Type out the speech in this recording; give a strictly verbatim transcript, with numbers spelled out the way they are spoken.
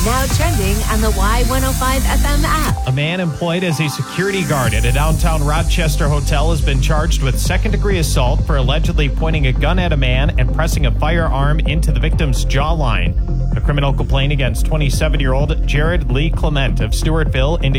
Now trending on the Y one oh five F M app. A man employed as a security guard at a downtown Rochester hotel has been charged with second-degree assault for allegedly pointing a gun at a man and pressing a firearm into the victim's jawline. A criminal complaint against twenty-seven-year-old Jared Lee Clement of Stewartville indicates